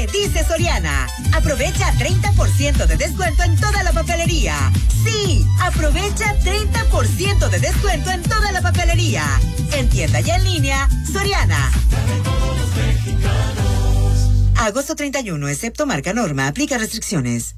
dice Soriana. Aprovecha 30% de descuento en toda la papelería. Sí, aprovecha 30% de descuento en toda la papelería. En tienda y en línea, Soriana. Agosto 31, excepto marca Norma, aplica restricciones.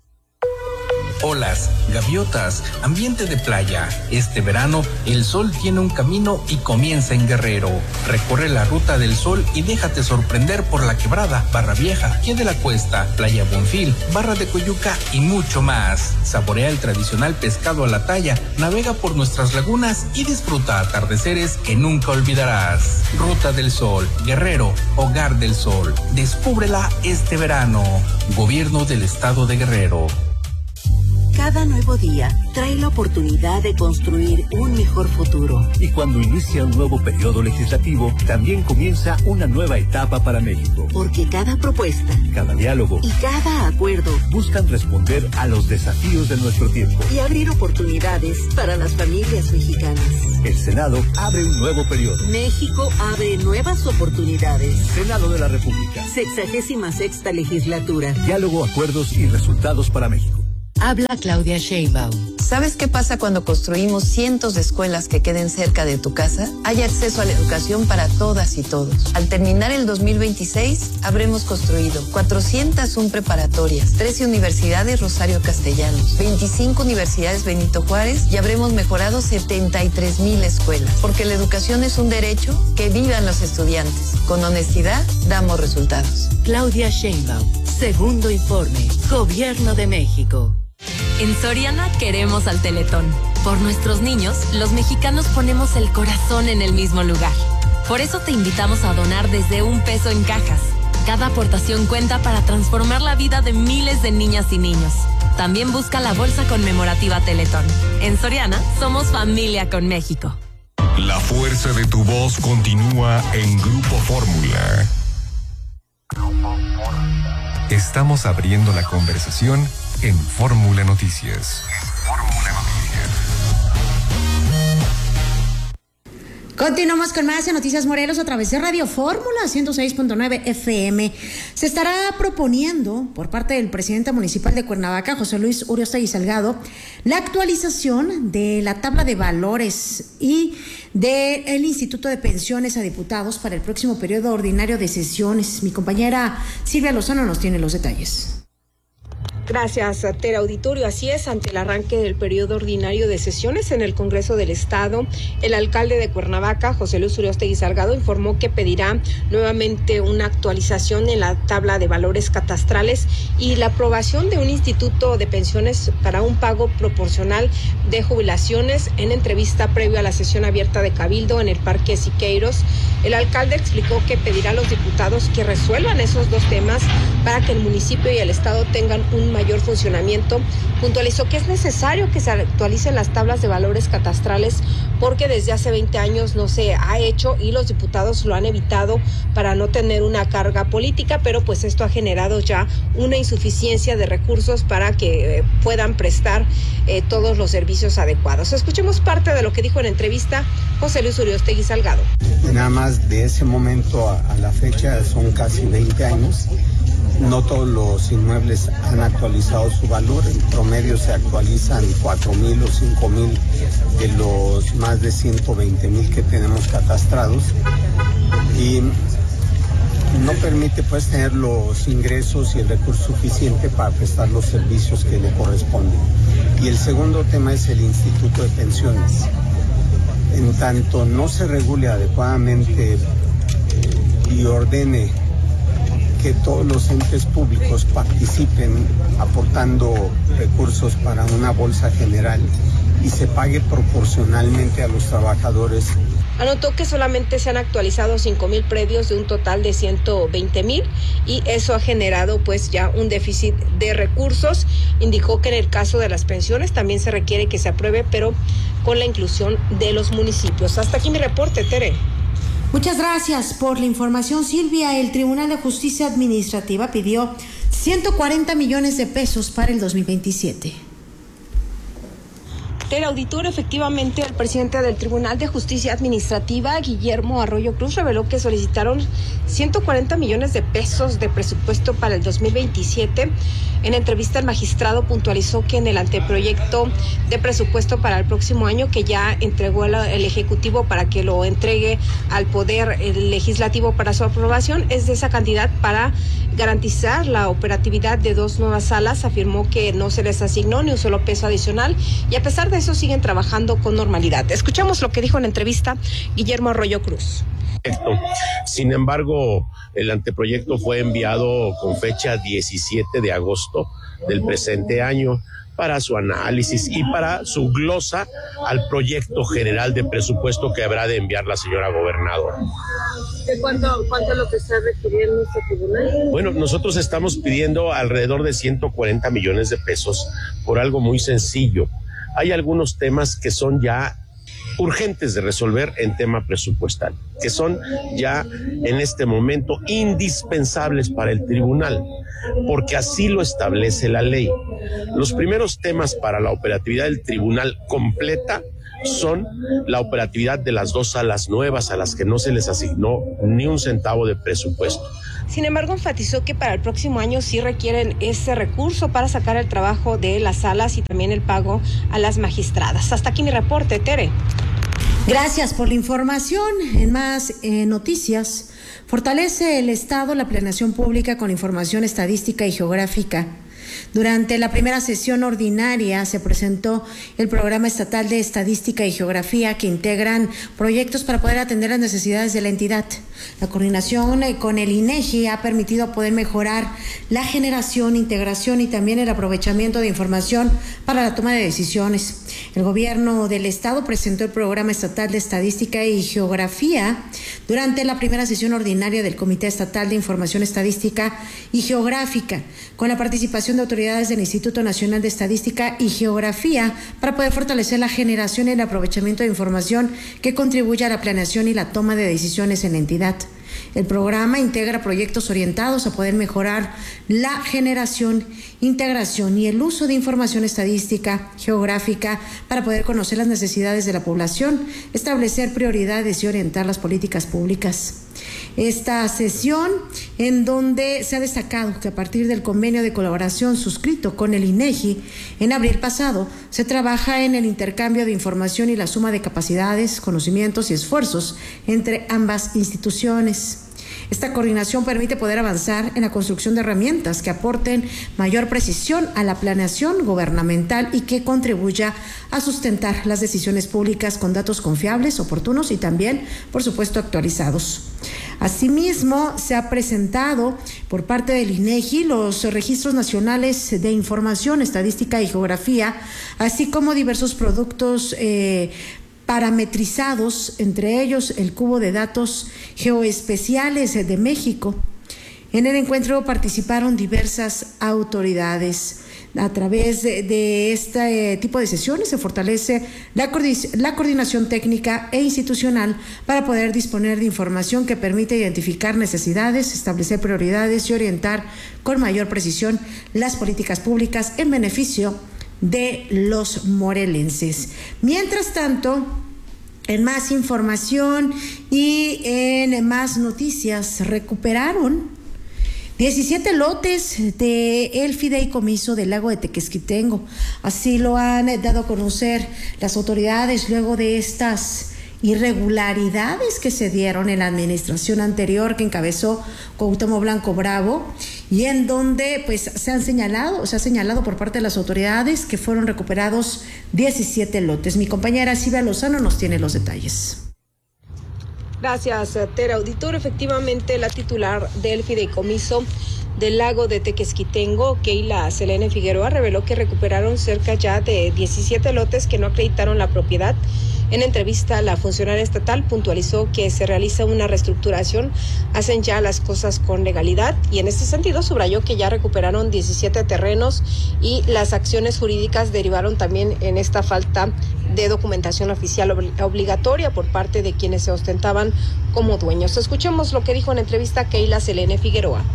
Olas, gaviotas, ambiente de playa. Este verano, el sol tiene un camino y comienza en Guerrero. Recorre la ruta del sol y déjate sorprender por La Quebrada, Barra Vieja, Pie de la Cuesta, Playa Bonfil, Barra de Coyuca y mucho más. Saborea el tradicional pescado a la talla, navega por nuestras lagunas y disfruta atardeceres que nunca olvidarás. Ruta del Sol, Guerrero, Hogar del Sol. Descúbrela este verano. Gobierno del Estado de Guerrero. Cada nuevo día trae la oportunidad de construir un mejor futuro. Y cuando inicia un nuevo periodo legislativo, también comienza una nueva etapa para México. Porque cada propuesta, cada diálogo y cada acuerdo buscan responder a los desafíos de nuestro tiempo y abrir oportunidades para las familias mexicanas. El Senado abre un nuevo periodo. México abre nuevas oportunidades. Senado de la República. 66ª legislatura. Diálogo, acuerdos y resultados para México. Habla Claudia Sheinbaum. ¿Sabes qué pasa cuando construimos cientos de escuelas que queden cerca de tu casa? Hay acceso a la educación para todas y todos. Al terminar el 2026, habremos construido 401 preparatorias, 13 universidades Rosario Castellanos, 25 universidades Benito Juárez y habremos mejorado 73,000 escuelas. Porque la educación es un derecho, que vivan los estudiantes. Con honestidad, damos resultados. Claudia Sheinbaum, segundo informe, Gobierno de México. En Soriana queremos al Teletón. Por nuestros niños, los mexicanos ponemos el corazón en el mismo lugar. Por eso te invitamos a donar desde $1 en cajas. Cada aportación cuenta para transformar la vida de miles de niñas y niños. También busca la bolsa conmemorativa Teletón. En Soriana, somos familia con México. La fuerza de tu voz continúa en Grupo Fórmula. Estamos abriendo la conversación en Fórmula Noticias. Continuamos con más en Noticias Morelos a través de Radio Fórmula 106.9 FM. Se estará proponiendo por parte del presidente municipal de Cuernavaca, José Luis Uriostegui Salgado, la actualización de la tabla de valores y del Instituto de Pensiones a Diputados para el próximo periodo ordinario de sesiones. Mi compañera Silvia Lozano nos tiene los detalles. Gracias, Tere Auditorio. Así es, ante el arranque del periodo ordinario de sesiones en el Congreso del Estado, el alcalde de Cuernavaca, José Luis Uriostegui Salgado, informó que pedirá nuevamente una actualización en la tabla de valores catastrales y la aprobación de un instituto de pensiones para un pago proporcional de jubilaciones. En entrevista previo a la sesión abierta de Cabildo en el Parque Siqueiros, el alcalde explicó que pedirá a los diputados que resuelvan esos dos temas para que el municipio y el Estado tengan un mayor funcionamiento. Puntualizó que es necesario que se actualicen las tablas de valores catastrales porque desde hace 20 años no se ha hecho y los diputados lo han evitado para no tener una carga política, pero pues esto ha generado ya una insuficiencia de recursos para que puedan prestar todos los servicios adecuados. Escuchemos parte de lo que dijo en entrevista José Luis Uriostegui Salgado. Nada más de ese momento a la fecha son casi 20 años. No todos los inmuebles han actualizado su valor, en promedio se actualizan 4,000 o 5,000 de los más de 120,000 que tenemos catastrados y no permite pues tener los ingresos y el recurso suficiente para prestar los servicios que le corresponden. Y el segundo tema es el Instituto de Pensiones. En tanto no se regule adecuadamente y ordene que todos los entes públicos participen aportando recursos para una bolsa general y se pague proporcionalmente a los trabajadores. Anotó que solamente se han actualizado 5,000 predios de un total de 120,000 y eso ha generado pues ya un déficit de recursos. Indicó que en el caso de las pensiones también se requiere que se apruebe, pero con la inclusión de los municipios. Hasta aquí mi reporte, Tere. Muchas gracias por la información, Silvia. El Tribunal de Justicia Administrativa pidió 140 millones de pesos para el 2027. Tere Auditor, efectivamente, el presidente del Tribunal de Justicia Administrativa, Guillermo Arroyo Cruz, reveló que solicitaron 140 millones de pesos de presupuesto para el 2027. En entrevista, el magistrado puntualizó que en el anteproyecto de presupuesto para el próximo año, que ya entregó el Ejecutivo para que lo entregue al Poder Legislativo para su aprobación, es de esa cantidad para garantizar la operatividad de 2 nuevas salas. Afirmó que no se les asignó ni un solo peso adicional y a pesar de eso siguen trabajando con normalidad. Escuchamos lo que dijo en entrevista Guillermo Arroyo Cruz. Sin embargo, el anteproyecto fue enviado con fecha 17 de agosto del presente año para su análisis y para su glosa al proyecto general de presupuesto que habrá de enviar la señora gobernadora. ¿De cuánto es lo que está requiriendo este tribunal? Bueno, nosotros estamos pidiendo alrededor de 140 millones de pesos por algo muy sencillo. Hay algunos temas que son ya urgentes de resolver en tema presupuestal, que son ya en este momento indispensables para el tribunal, porque así lo establece la ley. Los primeros temas para la operatividad del tribunal completa son la operatividad de las 2 salas nuevas a las que no se les asignó ni un centavo de presupuesto. Sin embargo, enfatizó que para el próximo año sí requieren ese recurso para sacar el trabajo de las salas y también el pago a las magistradas. Hasta aquí mi reporte, Tere. Gracias por la información. En más noticias, fortalece el Estado la planeación pública con información estadística y geográfica. Durante la primera sesión ordinaria se presentó el Programa Estatal de Estadística y Geografía, que integran proyectos para poder atender las necesidades de la entidad. La coordinación con el INEGI ha permitido poder mejorar la generación, integración y también el aprovechamiento de información para la toma de decisiones. El gobierno del Estado presentó el Programa Estatal de Estadística y Geografía durante la primera sesión ordinaria del Comité Estatal de Información Estadística y Geográfica, con la participación de autoridades del Instituto Nacional de Estadística y Geografía para poder fortalecer la generación y el aprovechamiento de información que contribuya a la planeación y la toma de decisiones en la entidad. El programa integra proyectos orientados a poder mejorar la generación, integración y el uso de información estadística, geográfica, para poder conocer las necesidades de la población, establecer prioridades y orientar las políticas públicas. Esta sesión, en donde se ha destacado que a partir del convenio de colaboración suscrito con el INEGI en abril pasado, se trabaja en el intercambio de información y la suma de capacidades, conocimientos y esfuerzos entre ambas instituciones. Esta coordinación permite poder avanzar en la construcción de herramientas que aporten mayor precisión a la planeación gubernamental y que contribuya a sustentar las decisiones públicas con datos confiables, oportunos y también, por supuesto, actualizados. Asimismo, se ha presentado por parte del INEGI los registros nacionales de información, estadística y geografía, así como diversos productos parametrizados, entre ellos el cubo de datos geoespeciales de México. En el encuentro participaron diversas autoridades. A través de este tipo de sesiones se fortalece la coordinación técnica e institucional para poder disponer de información que permite identificar necesidades, establecer prioridades y orientar con mayor precisión las políticas públicas en beneficio de los morelenses. Mientras tanto, en más información y en más noticias, recuperaron 17 lotes del fideicomiso del lago de Tequesquitengo. Así lo han dado a conocer las autoridades luego de estas irregularidades que se dieron en la administración anterior que encabezó Cuauhtémoc Blanco Bravo, y en donde pues se ha señalado por parte de las autoridades que fueron recuperados 17 lotes. Mi compañera Silvia Lozano nos tiene los detalles. Gracias, Tere Auditor. Efectivamente, la titular del fideicomiso del lago de Tequesquitengo, Keila Selene Figueroa, reveló que recuperaron cerca ya de 17 lotes que no acreditaron la propiedad. En entrevista, la funcionaria estatal puntualizó que se realiza una reestructuración, hacen ya las cosas con legalidad, y en este sentido subrayó que ya recuperaron 17 terrenos y las acciones jurídicas derivaron también en esta falta de documentación oficial obligatoria por parte de quienes se ostentaban como dueños. Escuchemos lo que dijo en entrevista Keila Selene Figueroa.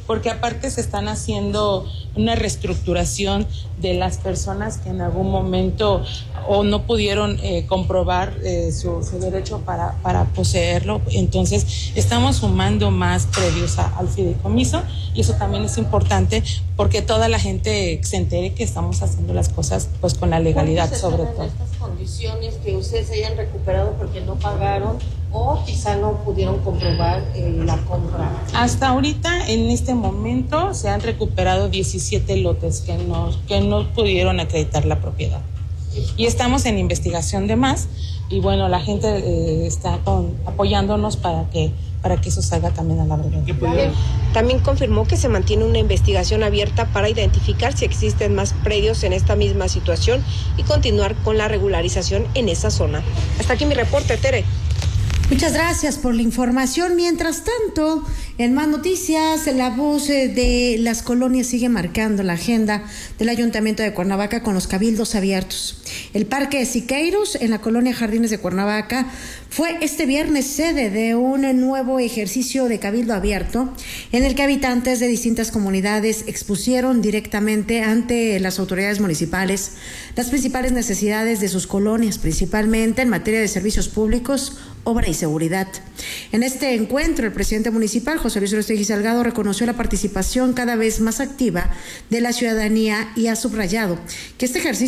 porque aparte se están haciendo una reestructuración de las personas que en algún momento o no pudieron comprobar su derecho para poseerlo. Entonces estamos sumando más predios al fideicomiso, y eso también es importante porque toda la gente se entere que estamos haciendo las cosas pues con la legalidad sobre todo. Estas condiciones que ustedes hayan recuperado porque no pagaron o quizá no pudieron comprobar la compra. Hasta ahorita, en este momento, se han recuperado 17 lotes que no pudieron acreditar la propiedad. Y estamos en investigación de más, y bueno, la gente está apoyándonos para que eso salga también a la brevedad. También confirmó que se mantiene una investigación abierta para identificar si existen más predios en esta misma situación y continuar con la regularización en esa zona. Hasta aquí mi reporte, Tere. Muchas gracias por la información. Mientras tanto, en más noticias, la voz de las colonias sigue marcando la agenda del Ayuntamiento de Cuernavaca con los cabildos abiertos. El Parque de Siqueiros, en la colonia Jardines de Cuernavaca, fue este viernes sede de un nuevo ejercicio de cabildo abierto, en el que habitantes de distintas comunidades expusieron directamente ante las autoridades municipales las principales necesidades de sus colonias, principalmente en materia de servicios públicos, obra y seguridad. En este encuentro, el presidente municipal, José Luis Uriostegui Salgado, reconoció la participación cada vez más activa de la ciudadanía y ha subrayado que este ejercicio